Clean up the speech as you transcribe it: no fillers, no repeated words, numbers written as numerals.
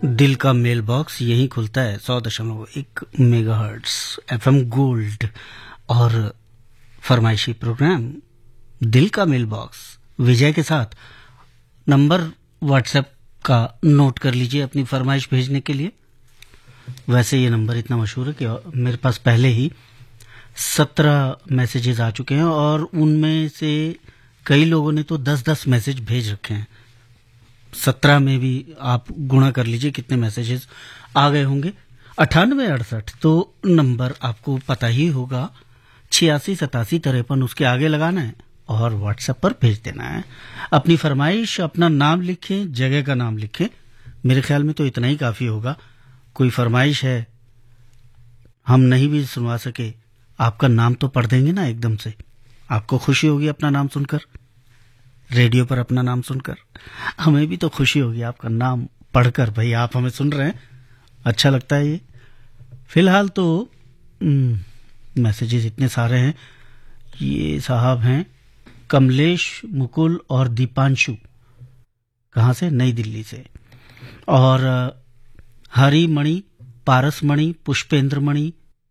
दिल का mail box यहीं खुलता है 100.1 मेगाहर्ट्ज एफएम गोल्ड और फरमाइशी प्रोग्राम दिल का मेल बॉक्स विजय के साथ। नंबर व्हाट्सएप का नोट कर लीजिए अपनी फरमाइश भेजने के लिए। वैसे ये नंबर इतना मशहूर है कि मेरे पास पहले ही 17 मैसेजेस आ चुके हैं और उनमें से कई लोगों ने तो 10-10 मैसेज भेज रखे हैं। 17 में भी आप गुणा कर लीजिए कितने मैसेजेस आ गए होंगे। 9868 तो नंबर आपको पता ही होगा, 868753 उसके आगे लगाना है और व्हाट्सएप पर भेज देना है अपनी फरमाइश। अपना नाम लिखें, जगह का नाम लिखें। मेरे ख्याल में तो इतना ही काफी होगा। कोई फरमाइश है, हम नहीं भी सुनवा सके, आपका नाम तो पढ़ देंगे ना एकदम से। आपको खुशी होगी अपना नाम सुनकर, रेडियो पर अपना नाम सुनकर। हमें भी तो खुशी होगी आपका नाम पढ़कर। भाई आप हमें सुन रहे हैं, अच्छा लगता है ये। फिलहाल तो मैसेजेस इतने सारे हैं। ये साहब हैं कमलेश, मुकुल और दीपांशु। कहाँ से? नई दिल्ली से। और हरिमणि, पारसमणि, पुष्पेंद्रमणि,